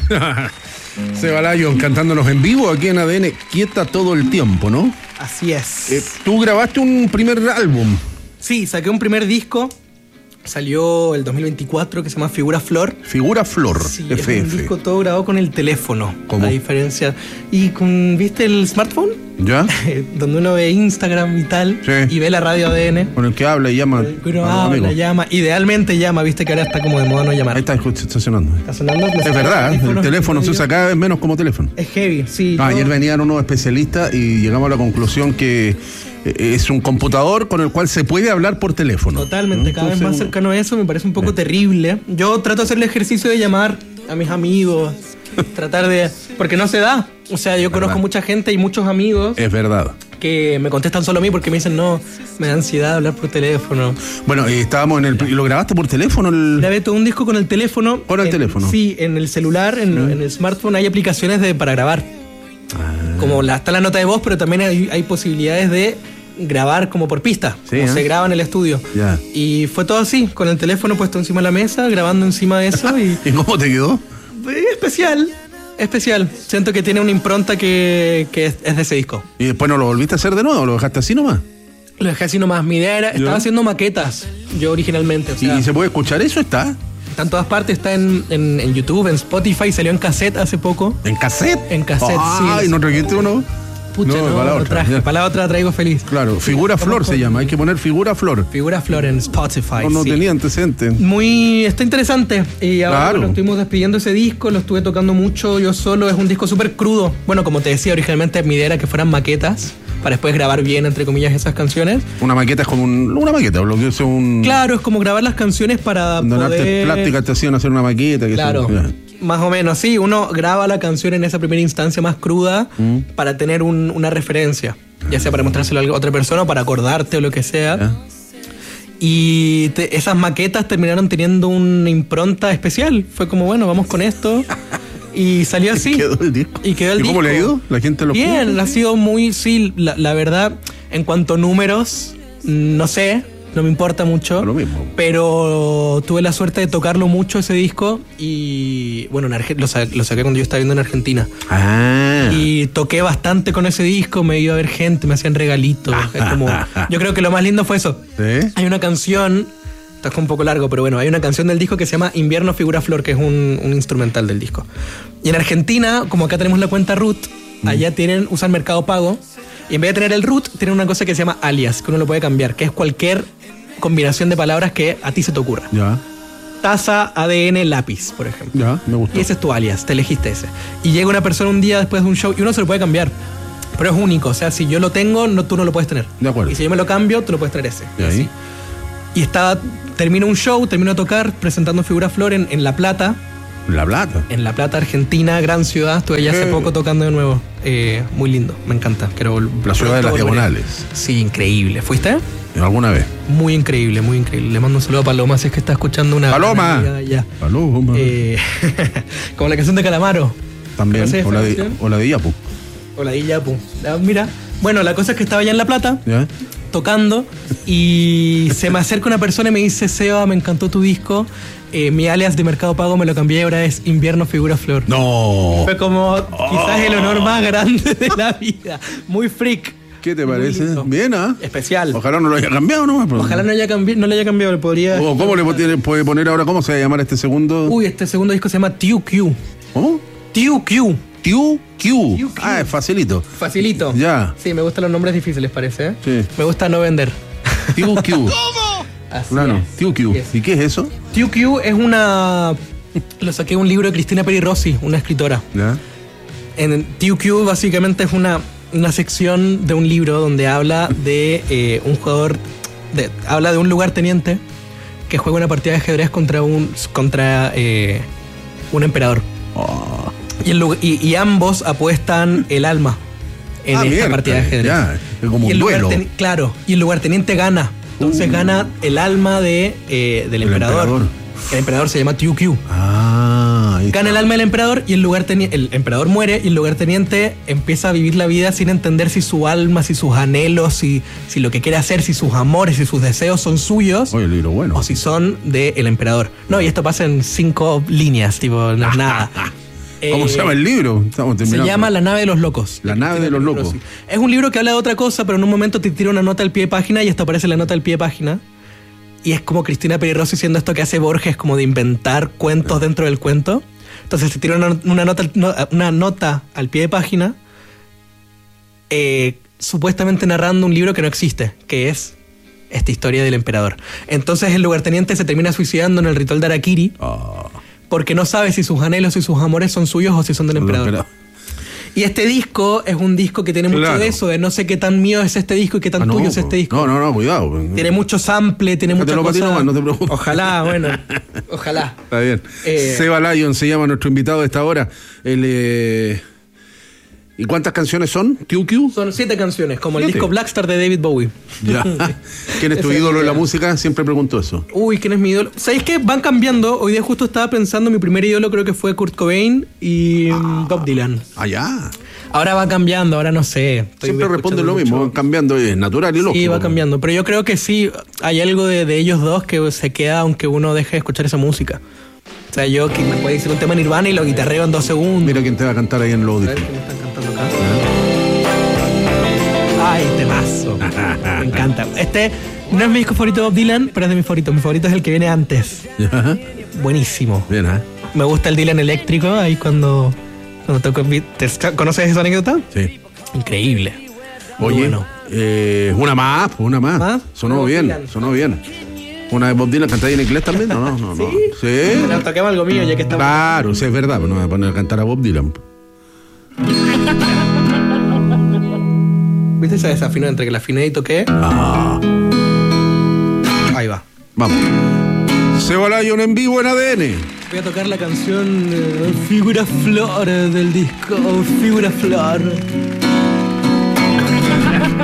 Seba Lyon cantándonos en vivo aquí en ADN, quieta todo el tiempo, ¿no? Así es. Tú grabaste un primer álbum. Sí, saqué un primer disco. Salió el 2024 que se llama Figura Flor. Figura Flor, Sí, FF. es un disco todo grabado con el teléfono. ¿Cómo? La diferencia. Y con, ¿viste el smartphone? ¿Ya? Donde uno ve Instagram y tal. Sí. Y ve la radio ADN. Con el que habla y llama. Uno a los habla, amigos. llama. Idealmente llama, viste que ahora está como de moda no llamar. Ahí está sonando. Está sonando. Es verdad, el teléfono se usa cada vez menos como teléfono. Es heavy, sí. Ayer venían unos especialistas y llegamos a la conclusión que es un computador con el cual se puede hablar por teléfono. Totalmente, ¿no? cada vez Entonces, más cercano a eso, me parece un poco terrible. Yo trato de hacer el ejercicio de llamar a mis amigos, tratar de... Porque no se da. O sea, yo conozco mucha gente y muchos amigos Es verdad. que me contestan solo a mí porque me dicen, no, me da ansiedad hablar por teléfono. Bueno, estábamos en el... ¿Lo grabaste por teléfono? Grabé todo un disco con el teléfono. ¿Con el teléfono? Sí, en el celular, en el smartphone hay aplicaciones para grabar. Como está la nota de voz, pero también hay posibilidades de grabar como por pista, Sí, como se graba en el estudio. Ya. Y fue todo así, con el teléfono puesto encima de la mesa, grabando encima de eso y... ¿Y cómo te quedó? Especial. Siento que tiene una impronta que es de ese disco. ¿Y después no lo volviste a hacer de nuevo? ¿Lo dejaste así nomás? Lo dejé así nomás. Mi idea era... Estaba haciendo maquetas, yo originalmente. O sea, ¿Y se puede escuchar eso? ¿Está? está en todas partes, está en YouTube, en Spotify, salió en cassette hace poco. ¿En cassette? En cassette, sí. Ay, ¿no trajiste uno? Pucha, no, para la lo otra. traje. Ya. Para la otra traigo feliz. Claro, Figura Flor se llama, hay que poner Figura Flor. Figura Flor en Spotify. No sí. tenía antecedentes. Está interesante. Y ahora Claro. bueno, estuvimos despidiendo ese disco, lo estuve tocando mucho yo solo. Es un disco súper crudo. Bueno, como te decía, originalmente mi idea era que fueran maquetas para después grabar bien, entre comillas, esas canciones. Una maqueta es como una maqueta, lo que es un... Claro, es como grabar las canciones para Donarte poder... plástica te hacían hacer una maqueta. Que Claro, más o menos, sí. Uno graba la canción en esa primera instancia más cruda para tener una referencia. Ya sea para mostrárselo a otra persona o para acordarte o lo que sea. Ya. Y esas maquetas terminaron teniendo una impronta especial. Fue como, bueno, vamos con esto. Y salió así. Quedó el disco. Y quedó el ¿Y cómo disco. le ha ido? ¿La gente lo Bien, escucha? ha sido muy... Sí, la verdad, en cuanto a números, no sé, no me importa mucho. Lo mismo. Pero tuve la suerte de tocarlo mucho ese disco. Y bueno, lo saqué cuando yo estaba viviendo en Argentina. Ah. Y toqué bastante con ese disco, me iba a ver gente, me hacían regalitos. Es como, yo creo que lo más lindo fue eso. ¿Sí? Hay una canción, está un poco largo, pero bueno, hay una canción del disco que se llama Invierno Figura Flor, que es un instrumental del disco. Y en Argentina, como acá tenemos la cuenta root, allá usan Mercado Pago, y en vez de tener el root, tienen una cosa que se llama alias, que uno lo puede cambiar, que es cualquier combinación de palabras que a ti se te ocurra. Ya, Taza, ADN, lápiz, por ejemplo. ya, me gustó. Y ese es tu alias, te elegiste ese. Y llega una persona un día después de un show y uno se lo puede cambiar. Pero es único, o sea, si yo lo tengo, tú no lo puedes tener. De acuerdo. Y si yo me lo cambio, tú lo puedes traer ese. ¿Y ahí? Y termino un show, termino de tocar, presentando Figura Flor en La Plata. La Plata. En La Plata, Argentina, gran ciudad. Estuve allá hace poco tocando de nuevo. Muy lindo, me encanta. La ciudad de las volveré. diagonales. Sí, increíble. ¿Fuiste? ¿Alguna vez? Muy increíble, muy increíble. Le mando un saludo a Paloma si es que está escuchando una... ¡Paloma! amiga de allá. Paloma. Como la canción de Calamaro. También. ¿conoces esa O canción? la de Yapu. Hola, Yapu. Mira, bueno, la cosa es que estaba allá en La Plata, ¿Ya? tocando, y se me acerca una persona y me dice, Seba, me encantó tu disco, mi alias de Mercado Pago me lo cambié y ahora es Invierno Figura Flor. No. Fue como quizás el honor más grande de la vida. Muy freak. ¿Qué te Muy parece? lindo. Bien, ¿ah? Especial. Ojalá no lo haya cambiado, ¿no? Ojalá no le haya cambiado, le podría... ¿Cómo le puede poner ahora? ¿Cómo se va a llamar este segundo? Uy, este segundo disco se llama TUQ. ¿Cómo? TUQ. TUQ. Ah, es facilito. Facilito. Ya. Sí, me gustan los nombres difíciles, parece, ¿eh? Sí. Me gusta no vender. TUQ. Así Claro, es. TUQ. Yes. ¿Y qué es eso? TUQ es una... Lo saqué de un libro de Cristina Peri Rossi, una escritora. ¿Ya? En TUQ básicamente es una sección de un libro donde habla de un jugador... habla de un lugarteniente que juega una partida de ajedrez contra un emperador. Oh. Y ambos apuestan el alma en esta mierda, partida de ajedrez. Ya, es como Y un el duelo. Claro, y el lugarteniente gana. Entonces gana el alma del emperador. El emperador se llama TUQ. Ah, ahí Gana el está. alma del emperador y el emperador muere y el lugarteniente empieza a vivir la vida sin entender si su alma, si sus anhelos, si lo que quiere hacer, si sus amores, si sus deseos son suyos Oye, el libro bueno. o si son del emperador. No, y esto pasa en 5 líneas, tipo, no es nada. ¿Cómo se llama el libro? Se llama La nave de los locos. La nave de los locos. Es un libro que habla de otra cosa, pero en un momento te tira una nota al pie de página y esto aparece en la nota al pie de página. Y es como Cristina Peri Rossi diciendo esto que hace Borges, como de inventar cuentos dentro del cuento. Entonces te tira una nota al pie de página, supuestamente narrando un libro que no existe, que es esta historia del emperador. Entonces el lugarteniente se termina suicidando en el ritual de Harakiri, porque no sabe si sus anhelos y sus amores son suyos o si son del emperador. Y este disco es un disco que tiene mucho de eso, de no sé qué tan mío es este disco y qué tan tuyo es este disco. No, cuidado. Tiene mucho sample, tiene mucha cosa. No te preocupes. Ojalá, bueno, ojalá. Está bien. Seba Lyon se llama nuestro invitado de esta hora. ¿Y cuántas canciones son? ¿QQ? Son 7 canciones, como el disco Blackstar de David Bowie. Ya. ¿Quién es tu ídolo en la música? Siempre pregunto eso. Uy, ¿quién es mi ídolo? ¿Sabéis qué? Van cambiando. Hoy día justo estaba pensando, mi primer ídolo creo que fue Kurt Cobain y Bob Dylan. Ya. Ahora va cambiando, ahora no sé. Siempre responde lo mismo, van cambiando, es natural y lógico. Sí, va cambiando. Pero yo creo que sí, hay algo de ellos dos que se queda aunque uno deje de escuchar esa música. O sea, yo que me puede decir un tema Nirvana y lo guitarreo en 2 segundos. Mira quién te va a cantar ahí en los audífonos. ¿Qué me están cantando acá? Ay, temazo. Me encanta. Este no es mi disco favorito de Bob Dylan, pero es de mis favoritos. Mi favorito es el que viene antes. Buenísimo. Bien, Me gusta el Dylan eléctrico, ahí cuando toco. ¿Conoces esa anécdota? Sí. Increíble. Oye, bueno. Una más. Sonó bien, sonó bien. ¿Una de Bob Dylan cantada en inglés también? No. ¿Sí? Sí. Pero toquemos algo mío ya que estamos. Claro, sí, es verdad, pero no me voy a poner a cantar a Bob Dylan. ¿Viste ese desafío entre que la afiné y toqué? Ahí va. Vamos. Seba Lyon en vivo en ADN. Voy a tocar la canción Figura Flor del disco Figura Flor.